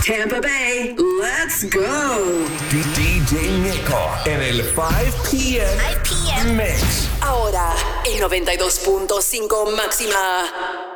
Tampa Bay, let's go. DJ Nico en el 5 p.m. Mix. Ahora, el 92.5 máxima.